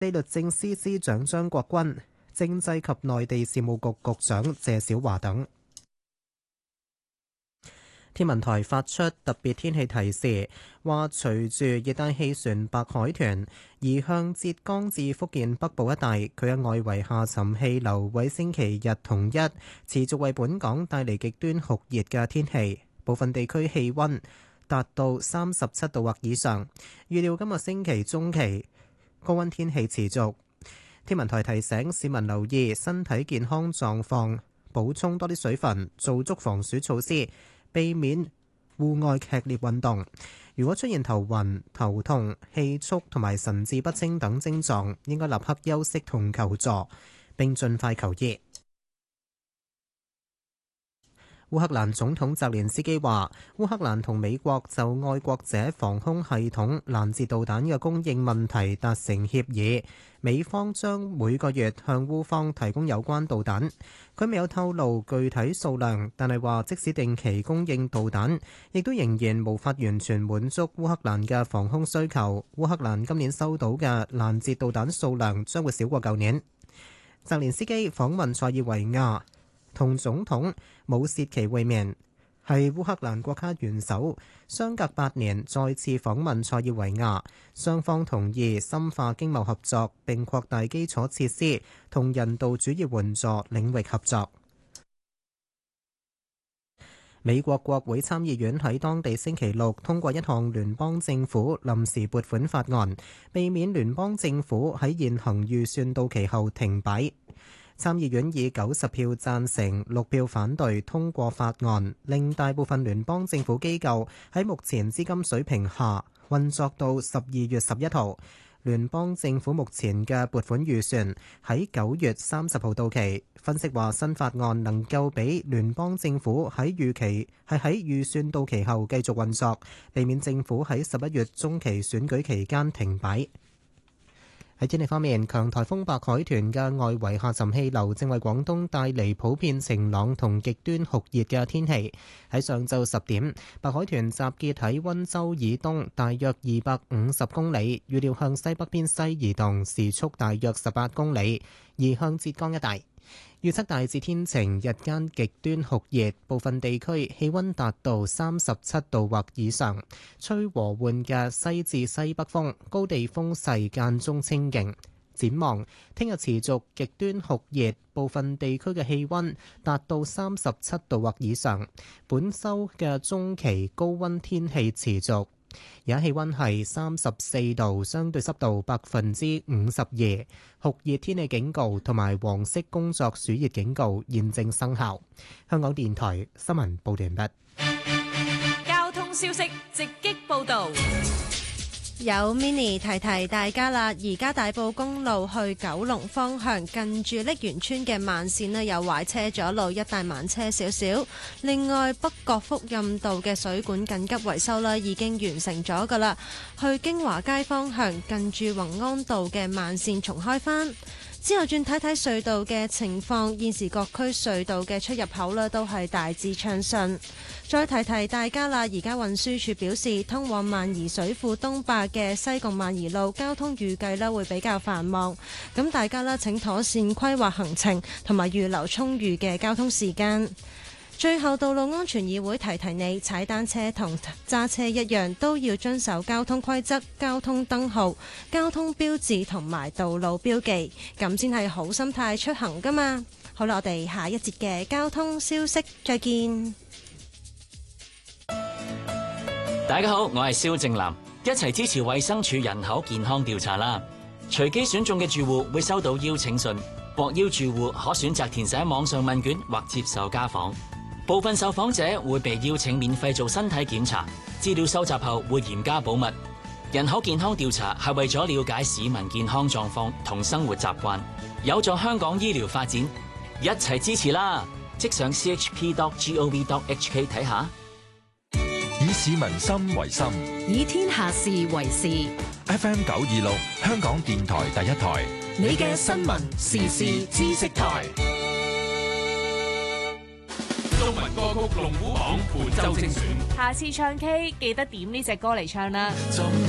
律政司司長張國軍、政制及內地事務局局長謝小華等。天文台發出特別天氣提示，話隨住熱帶氣旋白海豚移向浙江至福建北部一帶，佢嘅外圍下沉氣流會星期日同一持續為本港帶嚟極端酷熱嘅天氣，部分地區氣溫達到37度或以上。預料今個星期中期高溫天氣持續。天文台提醒市民留意身體健康狀況，補充多啲水分，做足防暑措施，避免戶外劇烈運動。如果出現頭暈、頭痛、氣促同埋神志不清等症狀，應該立刻休息同求助，並盡快求醫。烏克蘭總統澤連斯基話，烏克蘭同美國就愛國者防空系統攔截導彈嘅供應問題達成協議，美方將每個月向烏方提供有關導彈。佢未有透露具體數量，但係話即使定期供應導彈，亦都仍然無法完全滿足烏克蘭嘅防空需求。烏克蘭今年收到嘅攔截導彈數量將會少過舊年。澤連斯基訪問塞爾維亞，同總統武契奇會面，係烏克蘭國家元首相隔8年再次訪問塞爾維亞，雙方同意深化經貿合作並擴大基礎設施同人道主義援助領域合作。美國國會參議院喺當地星期六通過一項聯邦政府臨時撥款法案，避免聯邦政府喺現行預算到期後停擺。參議院以90票贊成、6票反對通過法案，令大部分聯邦政府機構喺目前資金水平下運作到12月11號。聯邦政府目前嘅撥款預算喺9月30號到期。分析話，新法案能夠俾聯邦政府喺預算到期後繼續運作，避免政府喺11月中期選舉期間停擺。喺天氣方面，強颱風白海豚嘅外圍下沉氣流正為廣東帶嚟普遍晴朗同極端酷熱嘅天氣。喺上晝10點，白海豚集結喺溫州以東大約250公里，預料向西北偏西移動，時速大約18公里，移向浙江一帶。預測大致天晴，日間極端酷熱，部分地區氣溫達到37度或以上，吹和緩嘅西至西北風，高地風勢間中清勁。展望聽日持續極端酷熱，部分地區嘅氣溫達到37度或以上。本週嘅中期高溫天氣持續。而家氣溫係34度，相對濕度52%，酷熱天氣警告同埋黃色工作暑熱警告現正生效。香港電台新聞報道完畢。 交通消息直擊報道。 有 Mini 提提大家啦，而家大埔公路去九龍方向近住瀝源村嘅慢線呢，有壞車阻路，一帶慢車少少。另外北角福蔭道嘅水管緊急維修啦，已經完成咗噶啦。去京華街方向近住宏安道嘅慢線重開返。之後轉睇睇隧道嘅情況，現時各區隧道嘅出入口呢都係大致暢順。再提提大家啦，而家運輸署表示，通往萬宜水庫東壩嘅西貢萬宜路交通預計呢會比較繁忙，咁大家呢請妥善規劃行程同埋預留充裕嘅交通時間。最後，道路安全議會提提你，踩單車同揸車一樣，都要遵守交通規則、交通燈號、交通標誌同埋道路標記，咁先係好心態出行㗎嘛。好啦，我哋下一節嘅交通消息再見。 大家好，我係蕭正楠，一齊支持衛生署人口健康調查啦。隨機選中嘅住戶會收到邀請信，獲邀住戶可選擇填寫網上問卷或接受家訪。部分受訪者會被邀請免費做身體檢查，資料收集後會嚴加保密。人口健康調查係為咗了解市民健康狀況同生活習慣，有助香港醫療發展，一齊支持啦！即上 chp.gov.hk 睇下。 以市民心為心， 以天下事為事。 FM 926香港電台第一台， 你嘅新聞時事知識台。 中文歌曲龍虎榜本周精選， 下次唱 K 記得點呢隻歌嚟唱啦。